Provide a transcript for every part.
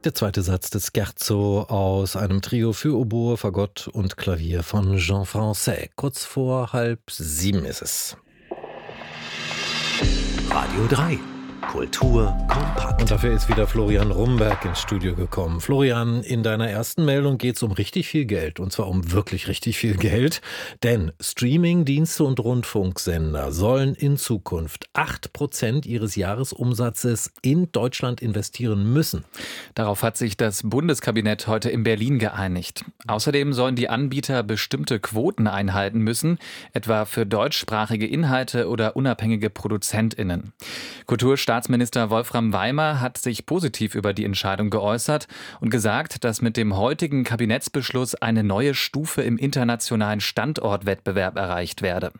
Der zweite Satz des Scherzo aus einem Trio für Oboe, Fagott und Klavier von Jean Francais. Kurz vor 6:30 ist es. Radio 3. Kultur kompakt. Und dafür ist wieder Florian Rumberg ins Studio gekommen. Florian, in deiner ersten Meldung geht es um richtig viel Geld. Und zwar um wirklich richtig viel Geld. Denn Streamingdienste und Rundfunksender sollen in Zukunft 8% ihres Jahresumsatzes in Deutschland investieren müssen. Darauf hat sich das Bundeskabinett heute in Berlin geeinigt. Außerdem sollen die Anbieter bestimmte Quoten einhalten müssen, etwa für deutschsprachige Inhalte oder unabhängige ProduzentInnen. Kulturstaatsminister Wolfram Weimer hat sich positiv über die Entscheidung geäußert und gesagt, dass mit dem heutigen Kabinettsbeschluss eine neue Stufe im internationalen Standortwettbewerb erreicht werde.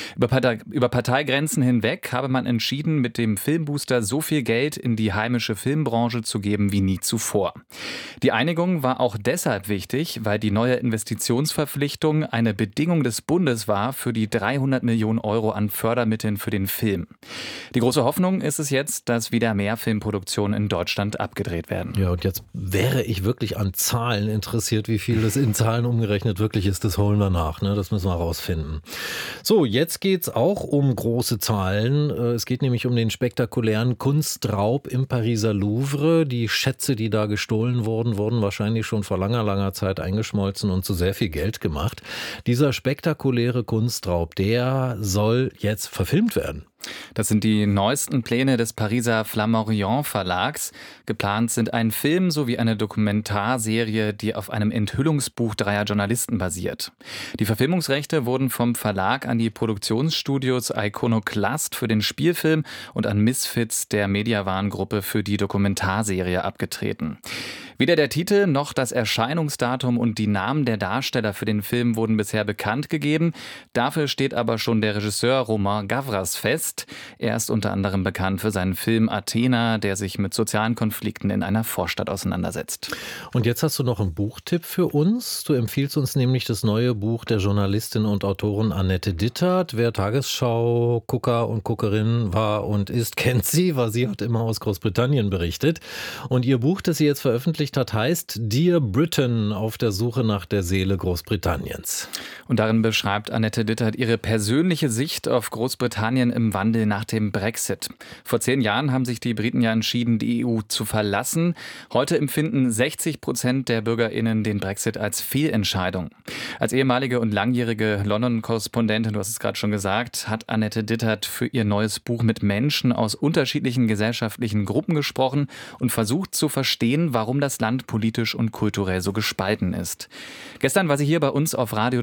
Über Parteigrenzen hinweg habe man entschieden, mit dem Filmbooster so viel Geld in die heimische Filmbranche zu geben wie nie zuvor. Die Einigung war auch deshalb wichtig, weil die neue Investitionsverpflichtung eine Bedingung des Bundes war für die 300 Millionen Euro an Fördermitteln für den Film. Die große Hoffnung ist es jetzt, dass wieder mehr Filmproduktionen in Deutschland abgedreht werden. Ja, und jetzt wäre ich wirklich an Zahlen interessiert, wie viel das in Zahlen umgerechnet wirklich ist. Das holen wir nach, ne? Das müssen wir rausfinden. So, jetzt geht's auch um große Zahlen. Es geht nämlich um den spektakulären Kunstraub im Pariser Louvre. Die Schätze, die da gestohlen wurden, wurden wahrscheinlich schon vor langer, langer Zeit eingeschmolzen und zu sehr viel Geld gemacht. Dieser spektakuläre Kunstraub, der soll jetzt verfilmt werden. Das sind die neuesten Pläne des Pariser Flammarion Verlags. Geplant sind ein Film sowie eine Dokumentarserie, die auf einem Enthüllungsbuch 3 Journalisten basiert. Die Verfilmungsrechte wurden vom Verlag an die Produktionsstudios Iconoclast für den Spielfilm und an Misfits der Mediawan-Gruppe für die Dokumentarserie abgetreten. Weder der Titel noch das Erscheinungsdatum und die Namen der Darsteller für den Film wurden bisher bekannt gegeben. Dafür steht aber schon der Regisseur Romain Gavras fest. Er ist unter anderem bekannt für seinen Film Athena, der sich mit sozialen Konflikten in einer Vorstadt auseinandersetzt. Und jetzt hast du noch einen Buchtipp für uns. Du empfiehlst uns nämlich das neue Buch der Journalistin und Autorin Annette Dittert. Wer Tagesschau-Gucker und Guckerin war und ist, kennt sie, weil sie hat immer aus Großbritannien berichtet. Und ihr Buch, das sie jetzt veröffentlicht hat, heißt Dear Britain, auf der Suche nach der Seele Großbritanniens. Und darin beschreibt Annette Dittert ihre persönliche Sicht auf Großbritannien im Wandel nach dem Brexit. Vor 10 Jahren haben sich die Briten ja entschieden, die EU zu verlassen. Heute empfinden 60% der BürgerInnen den Brexit als Fehlentscheidung. Als ehemalige und langjährige London-Korrespondentin, du hast es gerade schon gesagt, hat Annette Dittert für ihr neues Buch mit Menschen aus unterschiedlichen gesellschaftlichen Gruppen gesprochen und versucht zu verstehen, warum das Land politisch und kulturell so gespalten ist. Gestern war sie hier bei uns auf Radio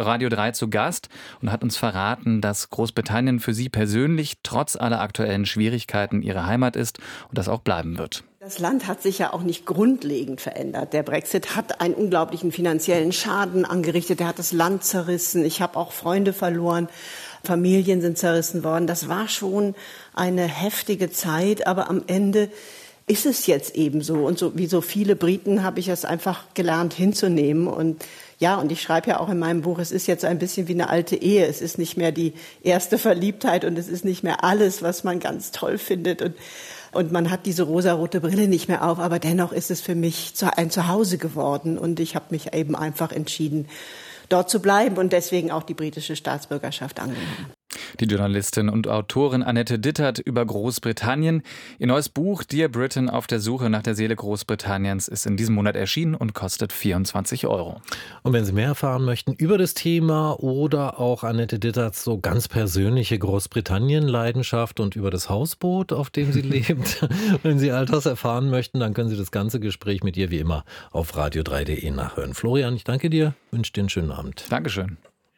3 zu Gast und hat uns verraten, dass Großbritannien für sie persönlich trotz aller aktuellen Schwierigkeiten ihre Heimat ist und das auch bleiben wird. Das Land hat sich ja auch nicht grundlegend verändert. Der Brexit hat einen unglaublichen finanziellen Schaden angerichtet. Er hat das Land zerrissen. Ich habe auch Freunde verloren. Familien sind zerrissen worden. Das war schon eine heftige Zeit, aber am Ende ist es jetzt eben so. Und so wie so viele Briten habe ich es einfach gelernt hinzunehmen. Und ja, und ich schreibe ja auch in meinem Buch, es ist jetzt ein bisschen wie eine alte Ehe. Es ist nicht mehr die erste Verliebtheit und es ist nicht mehr alles, was man ganz toll findet. Und man hat diese rosarote Brille nicht mehr auf. Aber dennoch ist es für mich ein Zuhause geworden. Und ich habe mich eben einfach entschieden, dort zu bleiben und deswegen auch die britische Staatsbürgerschaft angenommen. Die Journalistin und Autorin Annette Dittert über Großbritannien. Ihr neues Buch Dear Britain, auf der Suche nach der Seele Großbritanniens ist in diesem Monat erschienen und kostet 24 €. Und wenn Sie mehr erfahren möchten über das Thema oder auch Annette Ditterts so ganz persönliche Großbritannien-Leidenschaft und über das Hausboot, auf dem sie lebt, wenn Sie all das erfahren möchten, dann können Sie das ganze Gespräch mit ihr wie immer auf radio3.de nachhören. Florian, ich danke dir, wünsche dir einen schönen Abend. Dankeschön.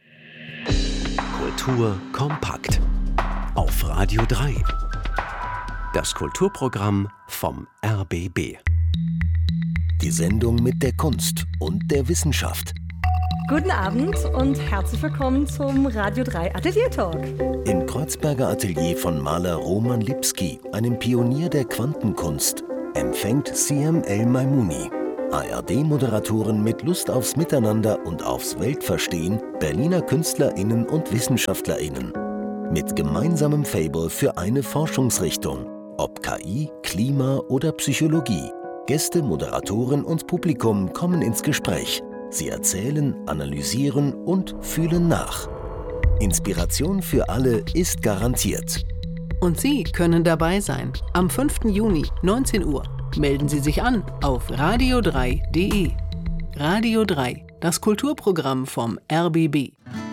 Kultur kompakt. Auf Radio 3. Das Kulturprogramm vom RBB. Die Sendung mit der Kunst und der Wissenschaft. Guten Abend und herzlich willkommen zum Radio 3 Atelier Talk. Im Kreuzberger Atelier von Maler Roman Lipski, einem Pionier der Quantenkunst, empfängt Siem El-Maimouni. ARD-Moderatoren mit Lust aufs Miteinander und aufs Weltverstehen Berliner KünstlerInnen und WissenschaftlerInnen. Mit gemeinsamem Faible für eine Forschungsrichtung, ob KI, Klima oder Psychologie. Gäste, Moderatoren und Publikum kommen ins Gespräch. Sie erzählen, analysieren und fühlen nach. Inspiration für alle ist garantiert. Und Sie können dabei sein. Am 5. Juni, 19 Uhr. Melden Sie sich an auf radio3.de. Radio 3, das Kulturprogramm vom RBB.